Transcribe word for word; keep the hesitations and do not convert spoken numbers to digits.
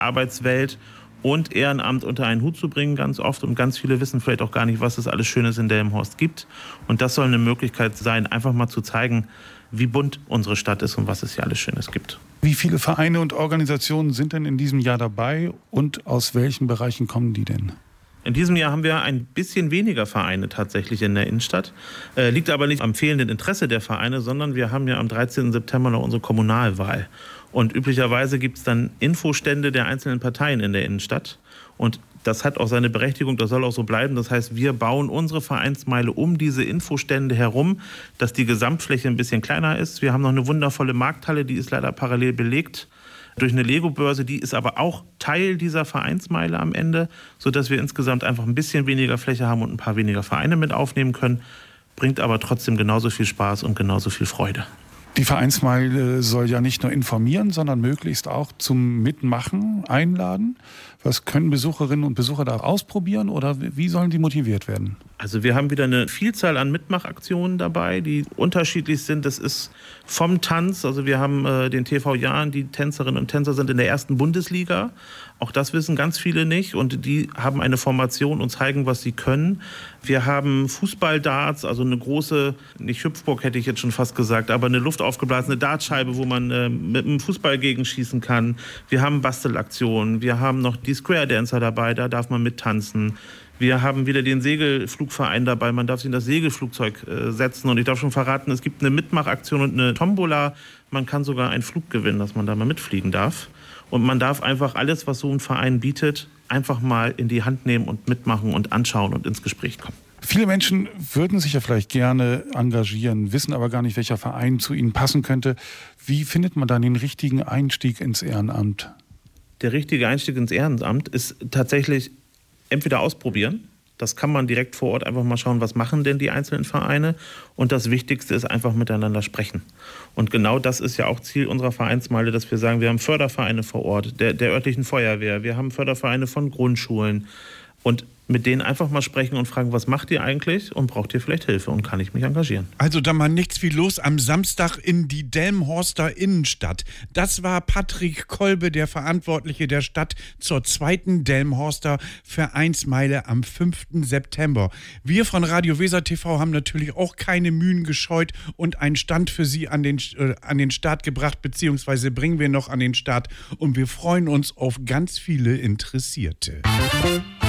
Arbeitswelt und Ehrenamt unter einen Hut zu bringen ganz oft. Und ganz viele wissen vielleicht auch gar nicht, was es alles Schönes in Delmenhorst gibt. Und das soll eine Möglichkeit sein, einfach mal zu zeigen, wie bunt unsere Stadt ist und was es hier alles Schönes gibt. Wie viele Vereine und Organisationen sind denn in diesem Jahr dabei und aus welchen Bereichen kommen die denn? In diesem Jahr haben wir ein bisschen weniger Vereine tatsächlich in der Innenstadt. Äh, liegt aber nicht am fehlenden Interesse der Vereine, sondern wir haben ja am dreizehnten September noch unsere Kommunalwahl. Und üblicherweise gibt es dann Infostände der einzelnen Parteien in der Innenstadt. Und das hat auch seine Berechtigung, das soll auch so bleiben. Das heißt, wir bauen unsere Vereinsmeile um diese Infostände herum, dass die Gesamtfläche ein bisschen kleiner ist. Wir haben noch eine wundervolle Markthalle, die ist leider parallel belegt durch eine Lego-Börse, die ist aber auch Teil dieser Vereinsmeile am Ende, sodass wir insgesamt einfach ein bisschen weniger Fläche haben und ein paar weniger Vereine mit aufnehmen können, bringt aber trotzdem genauso viel Spaß und genauso viel Freude. Die Vereinsmeile soll ja nicht nur informieren, sondern möglichst auch zum Mitmachen einladen. Was können Besucherinnen und Besucher da ausprobieren oder wie sollen die motiviert werden? Also wir haben wieder eine Vielzahl an Mitmachaktionen dabei, die unterschiedlich sind. Das ist vom Tanz, also wir haben äh, den T V Jahren, die Tänzerinnen und Tänzer sind in der ersten Bundesliga. Auch das wissen ganz viele nicht und die haben eine Formation und zeigen, was sie können. Wir haben Fußballdarts, also eine große, nicht Hüpfburg hätte ich jetzt schon fast gesagt, aber eine luftaufgeblasene Dartscheibe, wo man äh, mit einem Fußball gegenschießen kann. Wir haben Bastelaktionen, wir haben noch die Square Dancer dabei, da darf man mittanzen. Wir haben wieder den Segelflugverein dabei, man darf sich in das Segelflugzeug äh, setzen und ich darf schon verraten, es gibt eine Mitmachaktion und eine Tombola. Man kann sogar einen Flug gewinnen, dass man da mal mitfliegen darf. Und man darf einfach alles, was so ein Verein bietet, einfach mal in die Hand nehmen und mitmachen und anschauen und ins Gespräch kommen. Viele Menschen würden sich ja vielleicht gerne engagieren, wissen aber gar nicht, welcher Verein zu ihnen passen könnte. Wie findet man dann den richtigen Einstieg ins Ehrenamt? Der richtige Einstieg ins Ehrenamt ist tatsächlich entweder ausprobieren. Das kann man direkt vor Ort einfach mal schauen, was machen denn die einzelnen Vereine. Und das Wichtigste ist einfach miteinander sprechen. Und genau das ist ja auch Ziel unserer Vereinsmeile, dass wir sagen, wir haben Fördervereine vor Ort, der, der örtlichen Feuerwehr, wir haben Fördervereine von Grundschulen. Und mit denen einfach mal sprechen und fragen, was macht ihr eigentlich und braucht ihr vielleicht Hilfe und kann ich mich engagieren? Also da mal nichts wie los am Samstag in die Delmenhorster Innenstadt. Das war Patrick Kolbe, der Verantwortliche der Stadt zur zweiten Delmenhorster Vereinsmeile am fünften September. Wir von Radio Weser T V haben natürlich auch keine Mühen gescheut und einen Stand für Sie an den, äh, an den Start gebracht, beziehungsweise bringen wir noch an den Start und wir freuen uns auf ganz viele Interessierte.